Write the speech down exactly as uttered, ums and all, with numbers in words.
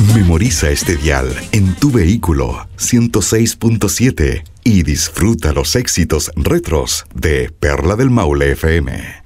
Memoriza este dial en tu vehículo ciento seis punto siete y disfruta los éxitos retros de Perla del Maule F M.